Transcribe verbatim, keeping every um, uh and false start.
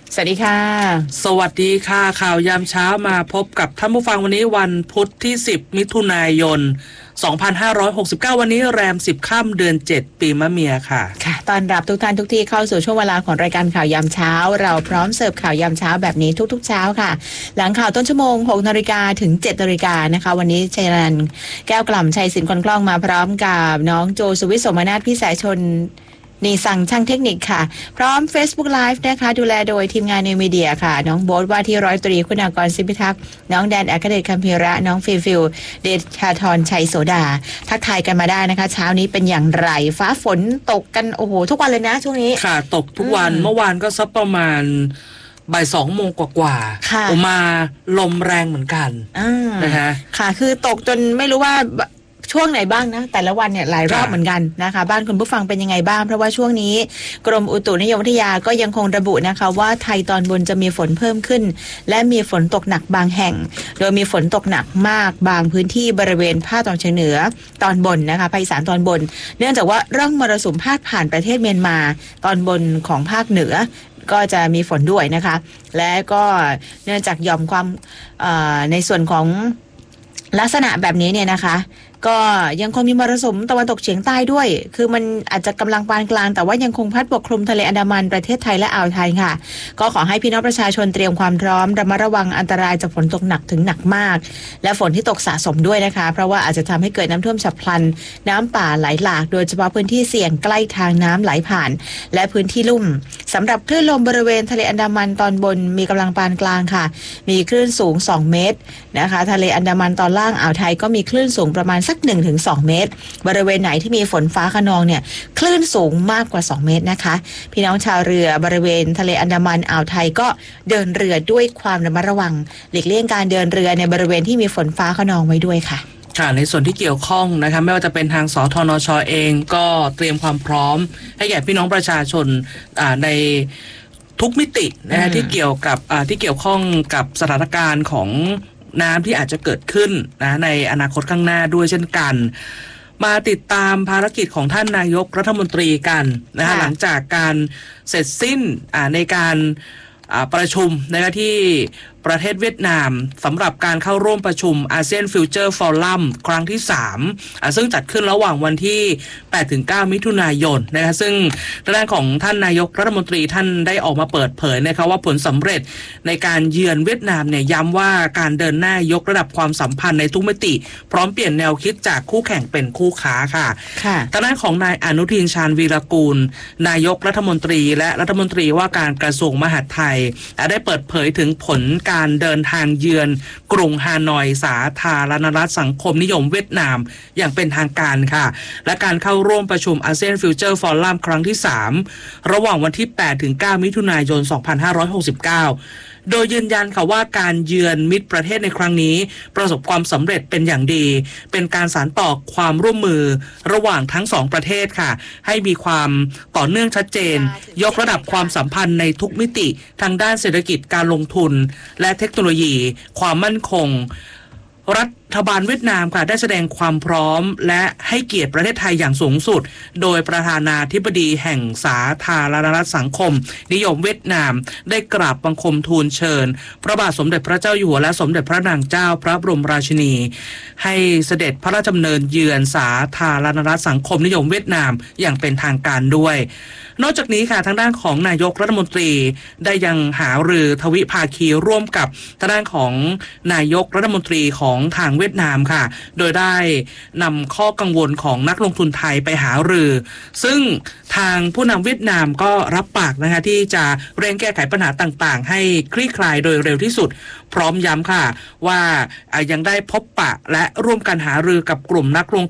สวัสดีค่ะสวัสดีค่ะข่าวยามเช้ามาพบกับท่านผู้ฟังวันนี้วันพุธที่สิบมิถุนายนสองพันห้าร้อยหกสิบเก้าวันนี้แรมสิบค่ำเดือนเจ็ดปีมะเมียค่ะค่ะต้อนรับทุกท่านทุกที่เข้าสู่ช่วงเวลาของรายการข่าวยามเช้าเราพร้อมเสิร์ฟข่าวยามเช้าแบบนี้ทุกๆเช้าค่ะหลังข่าวต้นชั่วโมง หกนาฬิกา ถึง เจ็ดนาฬิกานะคะวันนี้ชัยนันท์แก้วกล่ำชัยศิลป์คนคล่องมาพร้อมกับน้องโจสุวิทย์สมนาถพี่สายชนนี่สั่งช่างเทคนิคค่ะพร้อม Facebook Live นะคะดูแลโดยทีมงานนิวมีเดียค่ะน้องโบ๊ทว่าที่ร้อยตรีคุณากรศิพิทักษ์น้องแดนอัครเดชคัมภีระน้องฟิลฟิลเดชาธรชัยโสดาทักทายกันมาได้นะคะเช้านี้เป็นอย่างไรฟ้าฝนตกกันโอ้โหทุกวันเลยนะช่วงนี้ค่ะตกทุกวันเมื่อวานก็สักประมาณบ่ายสองโมงกว่าๆออกมาลมแรงเหมือนกันนะคะค่ะคือตกจนไม่รู้ว่าช่วงไหนบ้างนะแต่ละวันเนี่ยหลายรอบเหมือนกันนะคะบ้านคุณผู้ฟังเป็นยังไงบ้างเพราะว่าช่วงนี้กรมอุตุนิยมวิทยาก็ยังคงระบุนะคะว่าไทยตอนบนจะมีฝนเพิ่มขึ้นและมีฝนตกหนักบางแห่งโดยมีฝนตกหนักมากบางพื้นที่บริเวณภาคตะวันออกเฉียงเหนือตอนบนนะคะภาคอีสานตอนบนเนื่องจากว่าร่องมรสุมพาดผ่านประเทศเมียนมาตอนบนของภาคเหนือก็จะมีฝนด้วยนะคะและก็เนื่องจากหย่อมความในส่วนของลักษณะแบบนี้เนี่ยนะคะก็ยังคงมีมรสุมตะวันตกเฉียงใต้ด้วยคือมันอาจจะกำลังปานกลางแต่ว่ายังคงพัดปกคลุมทะเลอันดามันประเทศไทยและอ่าวไทยค่ะก็ขอให้พี่น้องประชาชนเตรียมความพร้อมระมัดระวังอันตรายจากฝนตกหนักถึงหนักมากและฝนที่ตกสะสมด้วยนะคะเพราะว่าอาจจะทำให้เกิดน้ำท่วมฉับพลันน้ำป่าไหลหลากโดยเฉพาะพื้นที่เสี่ยงใกล้ทางน้ำไหลผ่านและพื้นที่ลุ่มสำหรับคลื่นลมบริเวณทะเลอันดามันตอนบนมีกำลังปานกลางค่ะมีคลื่นสูงสองเมตรนะคะทะเลอันดามันตอนล่างอ่าวไทยก็มีคลื่นสูงประมาณสัก หนึ่งถึงสอง เมตรบริเวณไหนที่มีฝนฟ้าคะนองเนี่ยคลื่นสูงมากกว่าสองเมตรนะคะพี่น้องชาวเรือบริเวณทะเลอันดามันอ่าวไทยก็เดินเรือด้วยความระมัดระวังหลีกเลี่ยงการเดินเรือในบริเวณที่มีฝนฟ้าคะนองไว้ด้วยค่ะค่ะในส่วนที่เกี่ยวข้องนะคะไม่ว่าจะเป็นทางสทนช.เองก็เตรียมความพร้อมให้แก่พี่น้องประชาชนในทุกมิตินะคะที่เกี่ยวกับที่เกี่ยวข้องกับสถานการณ์ของน้ำที่อาจจะเกิดขึ้นนะในอนาคตข้างหน้าด้วยเช่นกันมาติดตามภารกิจของท่านนายกรัฐมนตรีกันนะคะหลังจากการเสร็จสิ้นในการประชุมนะคะที่ประเทศเวียดนามสำหรับการเข้าร่วมประชุมอาเซียนฟิวเจอร์ฟอรัมครั้งที่สามซึ่งจัดขึ้นระหว่างวันที่แปดถึงเก้ามิถุนายนนะคะซึ่งด้านของท่านนายกรัฐมนตรีท่านได้ออกมาเปิดเผยนะคะว่าผลสำเร็จในการเยือนเวียดนามเนี่ยย้ำว่าการเดินหน้ายกระดับความสัมพันธ์ในทุกมิติพร้อมเปลี่ยนแนวคิดจากคู่แข่งเป็นคู่ค้าค่ะทางด้านของนายอนุทินชาญวีรกูลนายกรัฐมนตรีและรัฐมนตรีว่าการกระทรวงมหาดไทยได้เปิดเผยถึงผลการเดินทางเยือนกรุงฮานอยสาธารณรัฐสังคมนิยมเวียดนามอย่างเป็นทางการค่ะและการเข้าร่วมประชุมอาเซียนฟิวเจอร์ฟอรัมครั้งที่สามระหว่างวันที่แปดถึงเก้ามิถุนายนสองพันห้าร้อยหกสิบเก้าโดยยืนยันค่ะว่าการเยือนมิตรประเทศในครั้งนี้ประสบความสำเร็จเป็นอย่างดีเป็นการสานต่อความร่วมมือระหว่างทั้งสองประเทศค่ะให้มีความต่อเนื่องชัดเจนยกระดับความสัมพันธ์ในทุกมิติทางด้านเศรษฐกิจการลงทุนและเทคโนโลยีความมั่นคงรัฐบาลเวียดนามค่ะได้แสดงความพร้อมและให้เกียรติประเทศไทยอย่างสูงสุดโดยประธานาธิบดีแห่งสาธารณรัฐสังคมนิยมเวียดนามได้กราบบังคมทูลเชิญพระบาทสมเด็จพระเจ้าอยู่หัวและสมเด็จพระนางเจ้าพระบรมราชินีให้เสด็จพระราชดำเนินเยือนสาธารณรัฐสังคมนิยมเวียดนามอย่างเป็นทางการด้วยนอกจากนี้ค่ะทางด้านของนายกรัฐมนตรีได้ยังหารือทวิภาคีร่วมกับทางด้านของนายกรัฐมนตรีของทางเวียดนามค่ะโดยได้นำข้อกังวลของนักลงทุนไทยไปหารือซึ่งทางผู้นำเวียดนามก็รับปากนะคะที่จะเร่งแก้ไขปัญหาต่างๆให้คลี่คลายโดยเร็วที่สุดพร้อมย้ำค่ะว่ายังได้พบปะและร่วมกันหารือกับกลุ่มนักลง